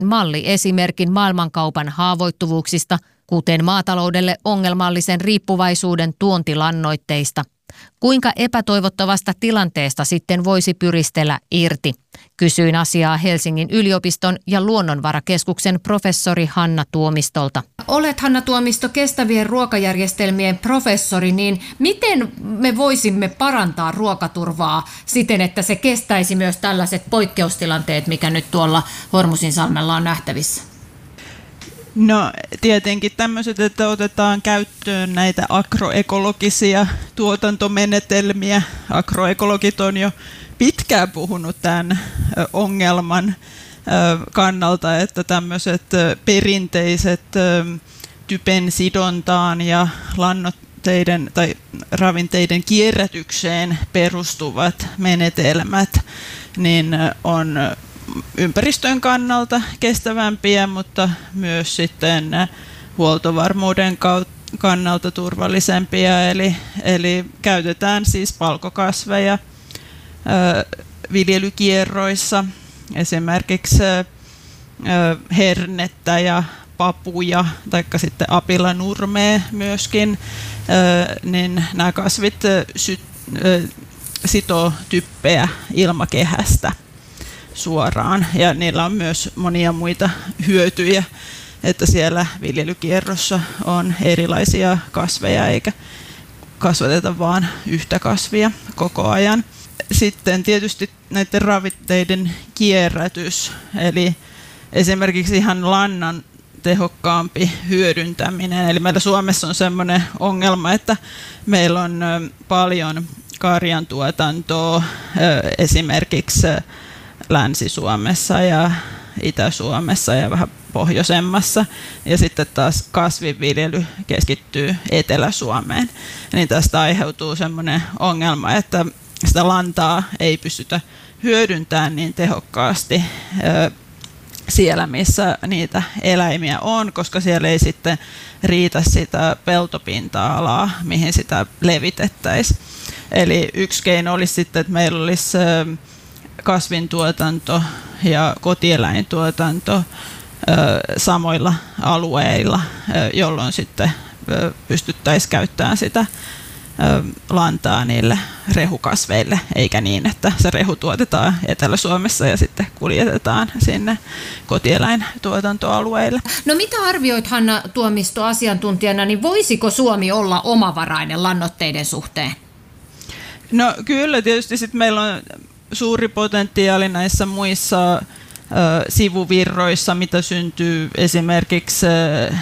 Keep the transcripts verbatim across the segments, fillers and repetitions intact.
malliesimerkin maailmankaupan haavoittuvuuksista, kuten maataloudelle ongelmallisen riippuvaisuuden tuontilannoitteista. Kuinka epätoivottavasta tilanteesta sitten voisi pyristellä irti? Kysyin asiaa Helsingin yliopiston ja Luonnonvarakeskuksen professori Hanna Tuomistolta. Olet, Hanna Tuomisto, kestävien ruokajärjestelmien professori, niin miten me voisimme parantaa ruokaturvaa siten, että se kestäisi myös tällaiset poikkeustilanteet, mikä nyt tuolla Hormusinsalmella on nähtävissä? No tietenkin tämmöiset, että otetaan käyttöön näitä agroekologisia tuotantomenetelmiä. Agroekologit on jo pitkään puhunut tämän ongelman kannalta, että tämmöiset perinteiset typen sidontaan ja lannoitteiden tai ravinteiden kierrätykseen perustuvat menetelmät niin on ympäristön kannalta kestävämpiä, mutta myös sitten huoltovarmuuden kannalta turvallisempia. Eli, eli käytetään siis palkokasveja ö, viljelykierroissa, esimerkiksi ö, hernettä ja papuja, tai sitten apilanurmea myöskin, ö, niin nämä kasvit sy, ö, sitoo typpeä ilmakehästä suoraan, ja niillä on myös monia muita hyötyjä, että siellä viljelykierrossa on erilaisia kasveja eikä kasvateta vain yhtä kasvia koko ajan. Sitten tietysti näiden ravinteiden kierrätys, eli esimerkiksi ihan lannan tehokkaampi hyödyntäminen. Eli meillä Suomessa on sellainen ongelma, että meillä on paljon karjantuotantoa esimerkiksi Länsi-Suomessa ja Itä-Suomessa ja vähän pohjoisemmassa, ja sitten taas kasvinviljely keskittyy Etelä-Suomeen. Niin tästä aiheutuu sellainen ongelma, että sitä lantaa ei pystytä hyödyntämään niin tehokkaasti siellä, missä niitä eläimiä on, koska siellä ei sitten riitä sitä peltopinta-alaa, mihin sitä levitettäisiin. Eli yksi keino olisi sitten, että meillä olisi kasvintuotanto ja kotieläintuotanto samoilla alueilla, jolloin sitten pystyttäisiin käyttämään sitä lantaa niille rehukasveille, eikä niin, että se rehu tuotetaan Etelä-Suomessa ja sitten kuljetetaan sinne kotieläintuotantoalueille. No mitä arvioit, Hanna Tuomisto, asiantuntijana, niin voisiko Suomi olla omavarainen lannoitteiden suhteen? No kyllä, tietysti sitten meillä on suuri potentiaali näissä muissa ö, sivuvirroissa, mitä syntyy esimerkiksi ö,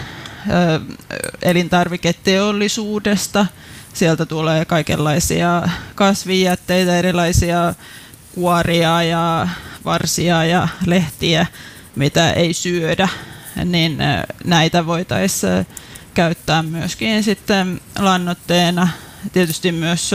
elintarviketeollisuudesta. Sieltä tulee kaikenlaisia kasvijätteitä, erilaisia kuoria ja varsia ja lehtiä, mitä ei syödä, niin näitä voitaisiin käyttää myöskin sitten lannoitteena. Tietysti myös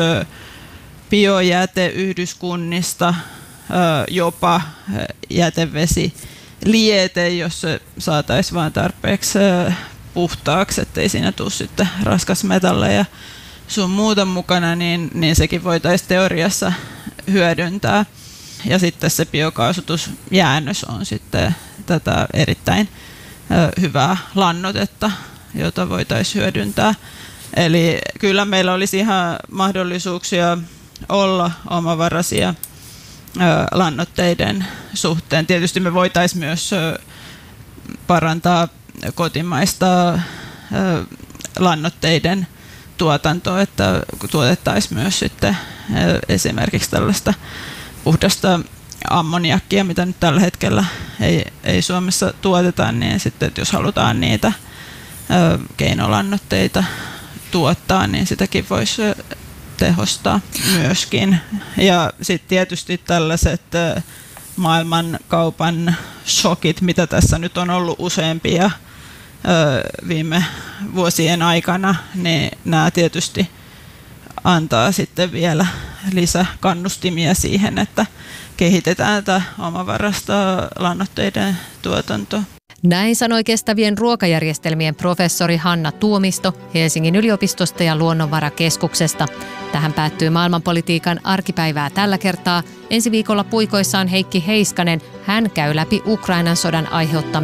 biojäteyhdyskunnista, jopa jätevesiliete, jos se saataisiin vain tarpeeksi puhtaaksi, ettei siinä tule sitten raskasmetalleja sun muuta mukana, niin, niin sekin voitaisiin teoriassa hyödyntää. Ja sitten se biokaasutusjäännös on sitten tätä erittäin hyvää lannoitetta, jota voitaisiin hyödyntää. Eli kyllä meillä olisi ihan mahdollisuuksia olla omavaraisia lannoitteiden suhteen. Tietysti me voitaisiin myös parantaa kotimaista lannoitteiden tuotantoa, että tuotettaisiin myös sitten esimerkiksi tällaista puhdasta ammoniakkia, mitä nyt tällä hetkellä ei, ei Suomessa tuoteta, niin sitten että jos halutaan niitä keinolannoitteita tuottaa, niin sitäkin voisi tehostaa myöskin. Ja sitten tietysti tällaiset maailmankaupan shokit, mitä tässä nyt on ollut useampia viime vuosien aikana, niin nämä tietysti antaa sitten vielä lisäkannustimia siihen, että kehitetään tätä omavarasta lannoitteiden tuotantoa. Näin sanoi kestävien ruokajärjestelmien professori Hanna Tuomisto Helsingin yliopistosta ja Luonnonvarakeskuksesta. Tähän päättyy maailmanpolitiikan arkipäivää tällä kertaa. Ensi viikolla puikoissaan Heikki Heiskanen. Hän käy läpi Ukrainan sodan aiheuttamia